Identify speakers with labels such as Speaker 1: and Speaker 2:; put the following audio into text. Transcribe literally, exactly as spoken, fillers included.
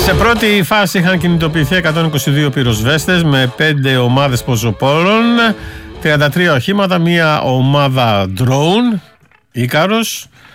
Speaker 1: Σε πρώτη φάση είχαν κινητοποιηθεί εκατόν είκοσι δύο πυροσβέστες με πέντε ομάδες πεζοπόρων, τριάντα τρία οχήματα, μία ομάδα drone, Ίκαρος,